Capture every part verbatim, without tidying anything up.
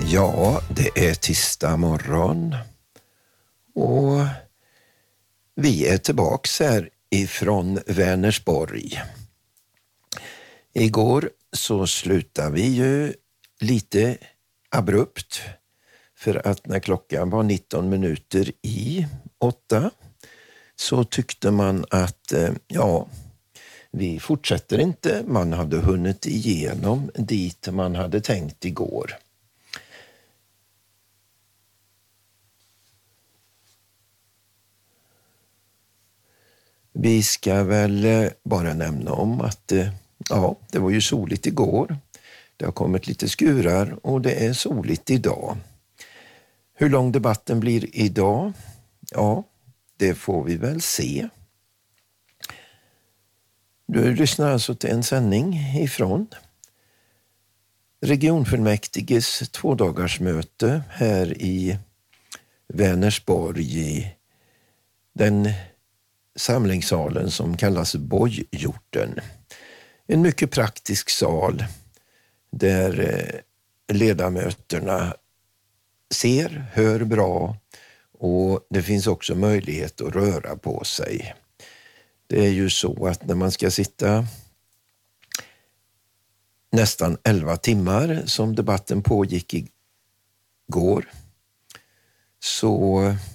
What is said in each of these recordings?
Ja, det är tisdag morgon och vi är tillbaks här ifrån Vänersborg. Igår så slutade vi ju lite abrupt för att när klockan var nitton minuter i åtta så tyckte man att ja, vi fortsätter inte. Man hade hunnit igenom dit man hade tänkt igår. Vi ska väl bara nämna om att ja, det var ju soligt igår. Det har kommit lite skurar och det är soligt idag. Hur lång debatten blir idag? Ja, det får vi väl se. Du lyssnar alltså till en sändning ifrån regionfullmäktiges tvådagarsmöte här i Vänersborg i den samlingssalen som kallas Bojhjorten. En mycket praktisk sal där ledamöterna ser, hör bra och det finns också möjlighet att röra på sig. Det är ju så att när man ska sitta nästan elva timmar som debatten pågick igår så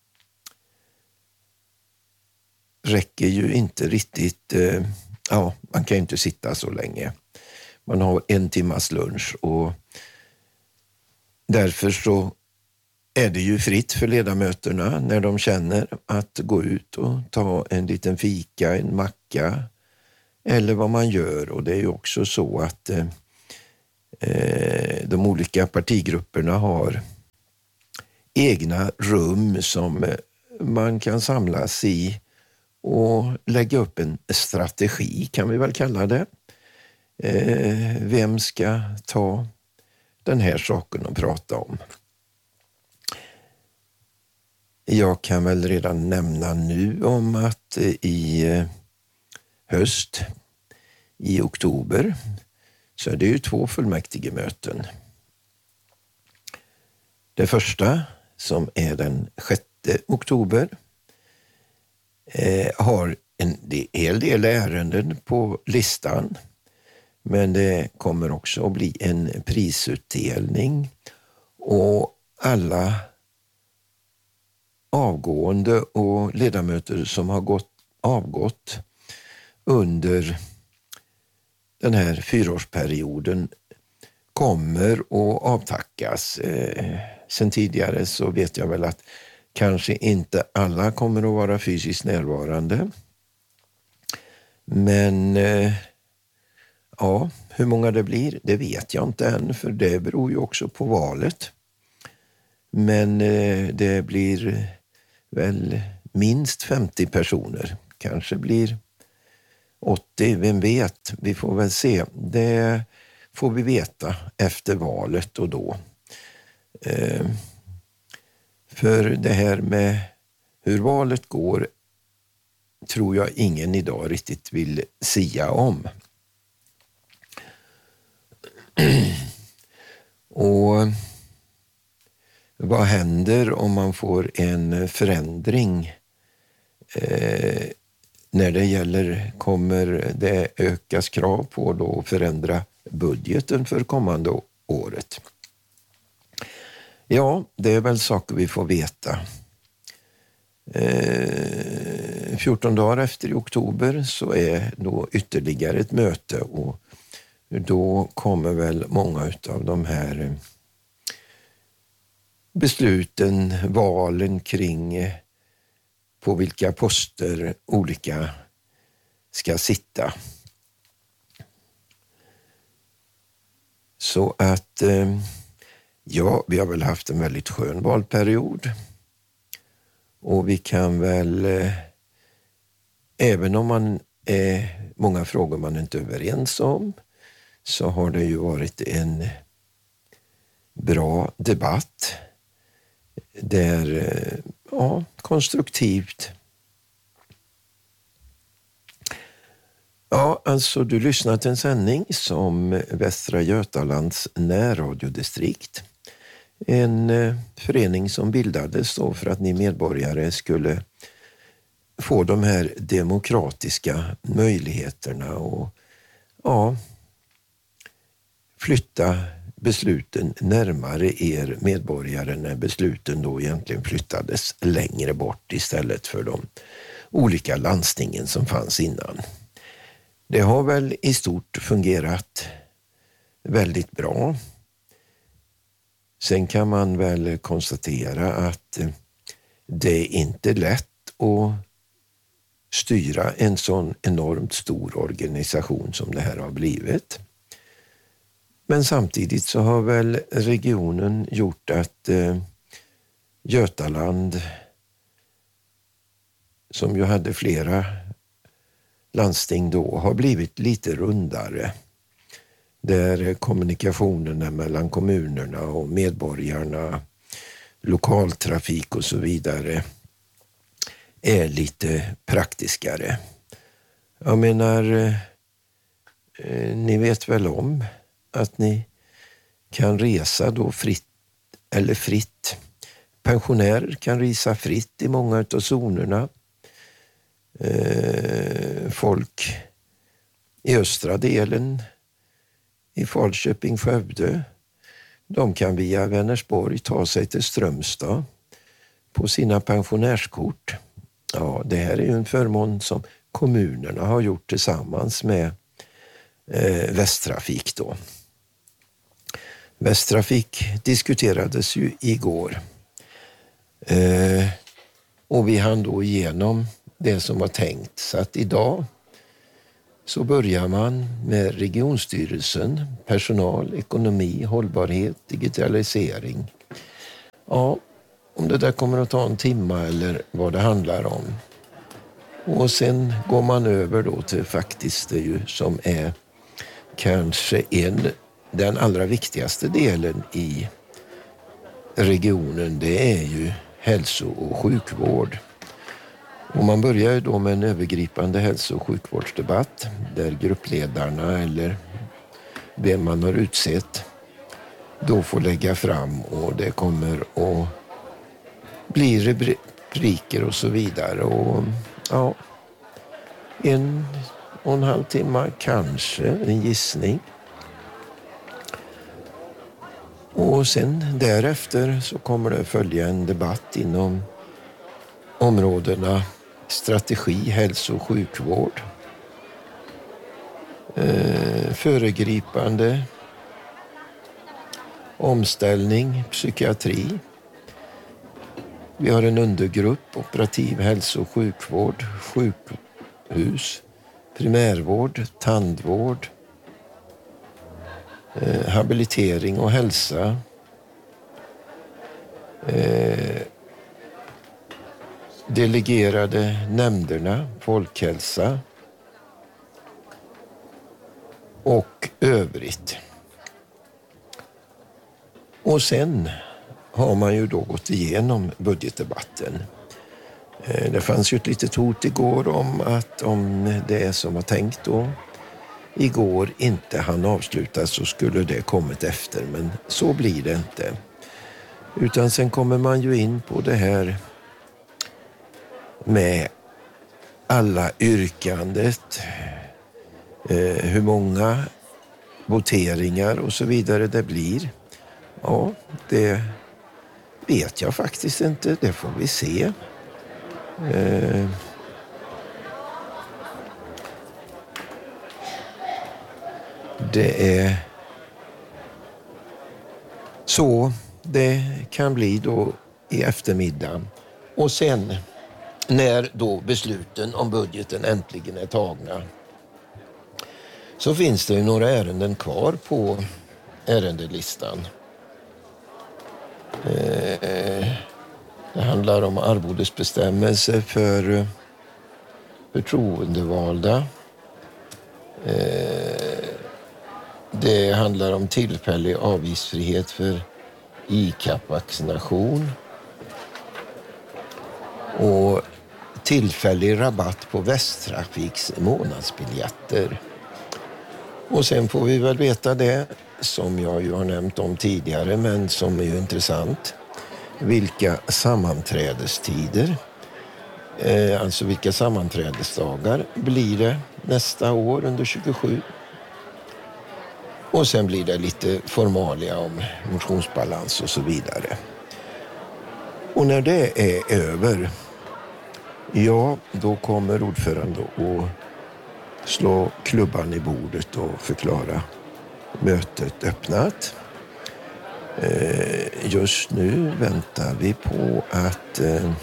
räcker ju inte riktigt, ja, man kan ju inte sitta så länge. Man har en timmas lunch och därför så är det ju fritt för ledamöterna när de känner att gå ut och ta en liten fika, en macka eller vad man gör. Och det är ju också så att eh, de olika partigrupperna har egna rum som man kan samlas i och lägga upp en strategi kan vi väl kalla det. Eh, vem ska ta den här saken och prata om? Jag kan väl redan nämna nu om att i höst, i oktober, så är det ju två fullmäktigemöten. Det första, som är den sjätte oktober, eh, har en hel del ärenden på listan. Men det kommer också att bli en prisutdelning och alla avgående och ledamöter som har gått, avgått under den här fyraårsperioden kommer att avtackas. Eh, sen tidigare så vet jag väl att kanske inte alla kommer att vara fysiskt närvarande. Men eh, ja, hur många det blir, det vet jag inte än, för det beror ju också på valet. Men eh, det blir väl minst femtio personer. Kanske blir åttio, vem vet? Vi får väl se. Det får vi veta efter valet och då. Eh, för det här med hur valet går tror jag ingen idag riktigt vill sia om. Och vad händer om man får en förändring eh, när det gäller, kommer det ökas krav på då att förändra budgeten för kommande året? Ja, det är väl saker vi får veta. Eh, fjorton dagar efter i oktober så är då ytterligare ett möte och då kommer väl många av de här besluten, valen kring på vilka poster olika ska sitta. Så att ja, vi har väl haft en väldigt skön valperiod och vi kan väl, även om man är många frågor man inte är överens om, så har det ju varit en bra debatt där, ja, konstruktivt. Ja, alltså du lyssnat till en sändning som Västra Götalands närradiodistrikt en eh, förening som bildades då för att ni medborgare skulle få de här demokratiska möjligheterna och ja, flytta besluten närmare er medborgare när besluten då egentligen flyttades längre bort istället för de olika landstingen som fanns innan. Det har väl i stort fungerat väldigt bra. Sen kan man väl konstatera att det är inte lätt att styra en sån enormt stor organisation som det här har blivit. Men samtidigt så har väl regionen gjort att eh, Götaland, som ju hade flera landsting då, har blivit lite rundare. Där kommunikationerna mellan kommunerna och medborgarna, lokaltrafik och så vidare är lite praktiskare. Jag menar, eh, ni vet väl om att ni kan resa då fritt eller fritt. Pensionärer kan resa fritt i många av zonerna. Eh, folk i östra delen i Falköping, Skövde, de kan via Vänersborg ta sig till Strömstad på sina pensionärskort. Ja, det här är ju en förmån som kommunerna har gjort tillsammans med eh, Västtrafik då. Västtrafik diskuterades ju igår eh, och vi hann då igenom det som var tänkt. Så att idag så börjar man med regionstyrelsen, personal, ekonomi, hållbarhet, digitalisering. Ja, om det där kommer att ta en timme eller vad det handlar om. Och sen går man över då till faktiskt det ju som är kanske en, den allra viktigaste delen i regionen. Det är ju hälso- och sjukvård. Och man börjar ju då med en övergripande hälso- och sjukvårdsdebatt där gruppledarna eller vem man har utsett då får lägga fram, och det kommer att bli rubriker och så vidare. Och ja, en och en halv timme kanske, en gissning. Och sen därefter så kommer det följa en debatt inom områdena strategi, hälso- och sjukvård, eh, föregripande, omställning, psykiatri. Vi har en undergrupp, operativ hälso- och sjukvård, sjukhus, primärvård, tandvård, eh, habilitering och hälsa, eh, delegerade nämnderna, folkhälsa och övrigt. Och sen har man ju då gått igenom budgetdebatten. Det fanns ju ett litet hot igår om att om det är som var tänkt då igår inte hann avslutas så skulle det kommit efter, men så blir det inte. Utan sen kommer man ju in på det här med alla yrkandet, eh, hur många voteringar och så vidare det blir. Ja, det vet jag faktiskt inte, det får vi se. Eh, det är så det kan bli då i eftermiddag. Och sen när då besluten om budgeten äntligen är tagna så finns det ju några ärenden kvar på ärendelistan. Eh, det handlar om arvodesbestämmelser för förtroendevalda. Eh, det handlar om tillfällig avgiftsfrihet för I C A P-vaccination och tillfällig rabatt på Västtrafiks månadsbiljetter. Och sen får vi väl veta det som jag ju har nämnt om tidigare, men som är ju intressant. Vilka sammanträdestider, eh, alltså vilka sammanträdesdagar blir det nästa år under tjugosju? Och sen blir det lite formalia om motionsbalans och så vidare. Och när det är över, ja, då kommer ordföranden att slå klubban i bordet och förklara mötet öppnat. Just nu väntar vi på att eh,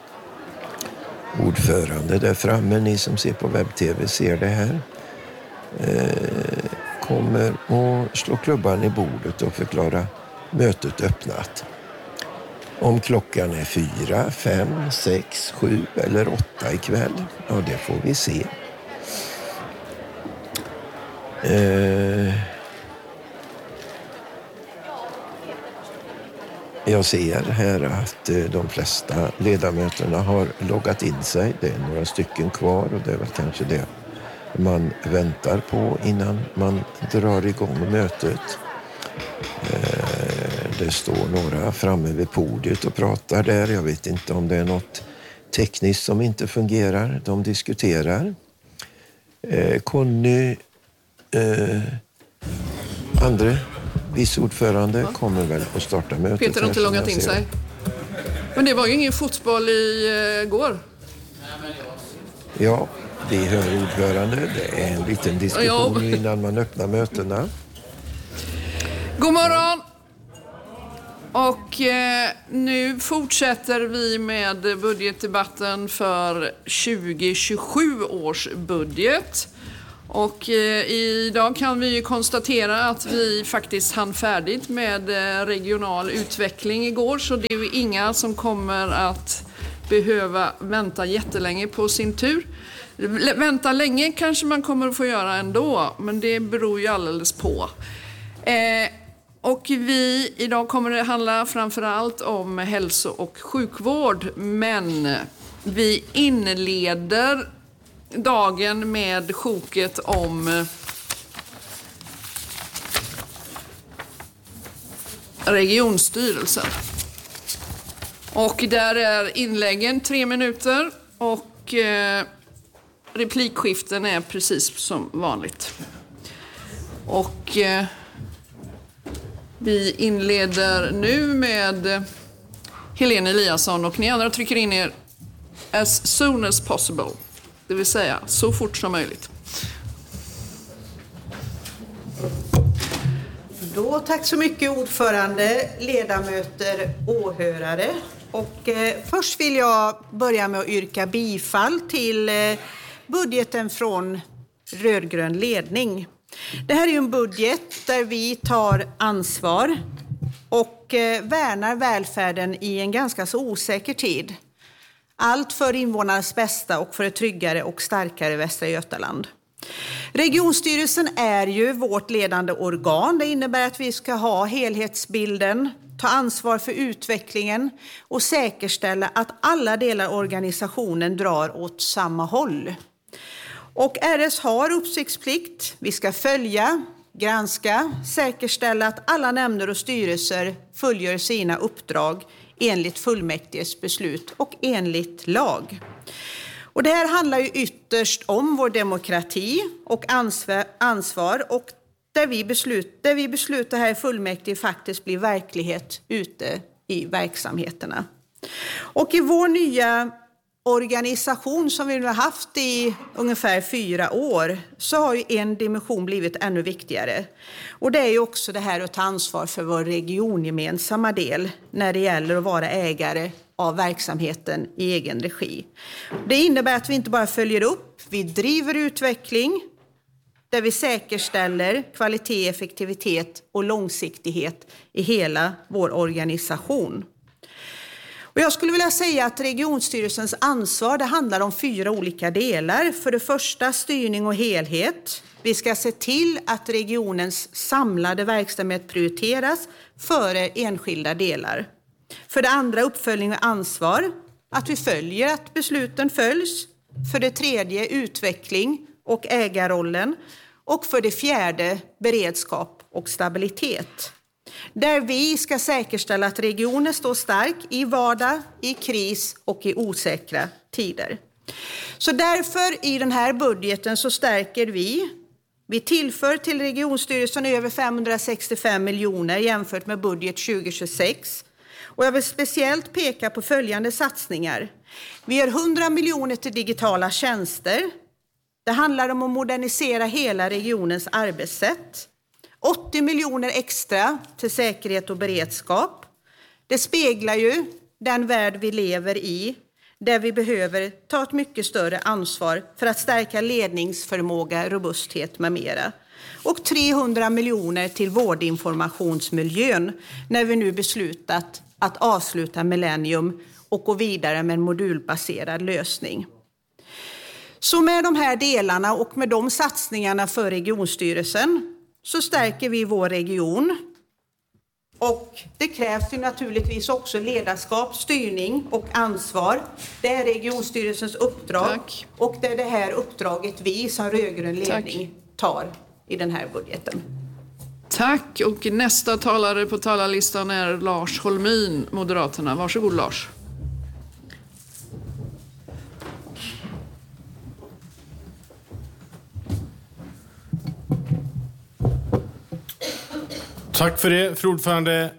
ordförande där framme, ni som ser på webb-tv ser det här, eh, kommer att slå klubban i bordet och förklara mötet öppnat. Om klockan är fyra, fem, sex, sju eller åtta ikväll, ja det får vi se. Eh, jag ser här att eh, de flesta ledamöterna har loggat in sig. Det är några stycken kvar och det är väl kanske det man väntar på innan man drar igång mötet. Eh, det står några framme vid podiet och pratar där. Jag vet inte om det är något tekniskt som inte fungerar. De diskuterar. Eh, Conny Eh, andre vice ordförande ja. kommer väl att starta mötet. Peter har inte långat in sig. Men det var ju ingen fotboll i uh, går. Ja, vi hör ordförande. Det är en liten diskussion ja. innan man öppnar mötena. God morgon! Och eh, nu fortsätter vi med budgetdebatten för tjugo tjugosju års budget. Och eh, idag kan vi ju konstatera att vi faktiskt hann färdigt med eh, regional utveckling igår. Så det är ju inga som kommer att behöva vänta jättelänge på sin tur. L- vänta länge kanske man kommer att få göra ändå, men det beror ju alldeles på. Eh, och vi, idag kommer det handla framförallt om hälso- och sjukvård, men vi inleder dagen med sjoket om regionstyrelsen. Och där är inläggen tre minuter och eh, replikskiften är precis som vanligt. Och eh, vi inleder nu med Helene Eliasson och ni andra trycker in er as soon as possible. Det vill säga så fort som möjligt. Då tack så mycket ordförande, ledamöter, åhörare. Och eh, först vill jag börja med att yrka bifall till eh, budgeten från rödgrön ledning. Det här är ju en budget där vi tar ansvar och eh, värnar välfärden i en ganska så osäker tid. Allt för invånarnas bästa och för ett tryggare och starkare Västra Götaland. Regionstyrelsen är ju vårt ledande organ. Det innebär att vi ska ha helhetsbilden, ta ansvar för utvecklingen och säkerställa att alla delar av organisationen drar åt samma håll. Och R S har uppsiktsplikt. Vi ska följa, granska, säkerställa att alla nämnder och styrelser följer sina uppdrag enligt fullmäktiges beslut och enligt lag. Och det här handlar ju ytterst om vår demokrati och ansvar, ansvar och där vi, beslut, där vi beslutar här i fullmäktige faktiskt blir verklighet ute i verksamheterna. Och i vår nya organisation som vi nu har haft i ungefär fyra år så har ju en dimension blivit ännu viktigare. Och det är ju också det här att ta ansvar för vår regiongemensamma del när det gäller att vara ägare av verksamheten i egen regi. Det innebär att vi inte bara följer upp, vi driver utveckling där vi säkerställer kvalitet, effektivitet och långsiktighet i hela vår organisation. Och jag skulle vilja säga att regionstyrelsens ansvar det handlar om fyra olika delar. För det första styrning och helhet. Vi ska se till att regionens samlade verksamhet prioriteras före enskilda delar. För det andra uppföljning och ansvar. Att vi följer att besluten följs. För det tredje utveckling och ägarrollen. Och för det fjärde, beredskap och stabilitet. Där vi ska säkerställa att regionen står stark i vardag, i kris och i osäkra tider. Så därför i den här budgeten så stärker vi. Vi tillför till regionstyrelsen över femhundrasextiofem miljoner jämfört med budget tjugo tjugosex. Och jag vill speciellt peka på följande satsningar. Vi gör hundra miljoner till digitala tjänster. Det handlar om att modernisera hela regionens arbetssätt. åttio miljoner extra till säkerhet och beredskap. Det speglar ju den värld vi lever i, där vi behöver ta ett mycket större ansvar för att stärka ledningsförmåga, robusthet med mera. Och trehundra miljoner till vårdinformationsmiljön när vi nu beslutat att avsluta Millennium och gå vidare med en modulbaserad lösning. Så med de här delarna och med de satsningarna för regionstyrelsen så stärker vi vår region. Och det krävs ju naturligtvis också ledarskap, styrning och ansvar. Det är regionstyrelsens uppdrag. Tack. Och det är det här uppdraget vi som rödgrön ledning Tack. tar i den här budgeten. Tack, och nästa talare på talarlistan är Lars Holmin, Moderaterna. Varsågod Lars. Tack för det, fru ordförande.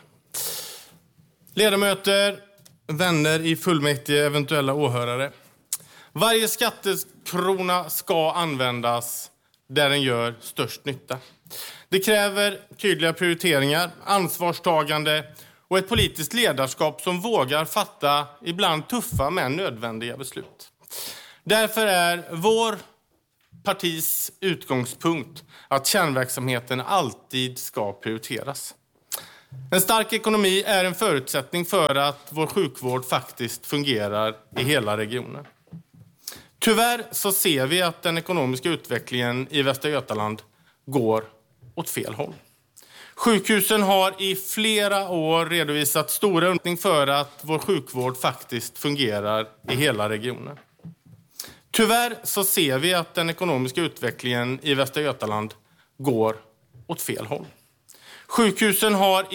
Ledamöter, vänner i fullmäktige, eventuella åhörare. Varje skattekrona ska användas där den gör störst nytta. Det kräver tydliga prioriteringar, ansvarstagande och ett politiskt ledarskap som vågar fatta ibland tuffa men nödvändiga beslut. Därför är vår partis utgångspunkt att kärnverksamheten alltid ska prioriteras. En stark ekonomi är en förutsättning för att vår sjukvård faktiskt fungerar i hela regionen. Tyvärr så ser vi att den ekonomiska utvecklingen i Västra Götaland går åt fel håll. Sjukhusen har i flera år redovisat stora underskott för att vår sjukvård faktiskt fungerar i hela regionen. Tyvärr så ser vi att den ekonomiska utvecklingen i Västra Götaland går åt fel håll. Sjukhusen har